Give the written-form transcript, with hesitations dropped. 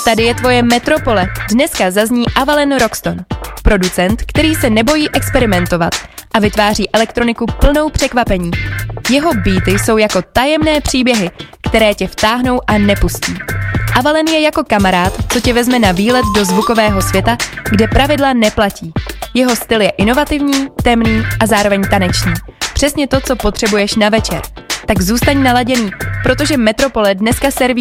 Tady je tvoje Metropole. Dneska zazní Avalon Roxton. Producent, který se nebojí experimentovat a vytváří elektroniku plnou překvapení. Jeho beaty jsou jako tajemné příběhy, které tě vtáhnou a nepustí. Avalon je jako kamarád, co tě vezme na výlet do zvukového světa, kde pravidla neplatí. Jeho styl je inovativní, temný a zároveň taneční. Přesně to, co potřebuješ na večer. Tak zůstaň naladěný, protože Metropole dneska serví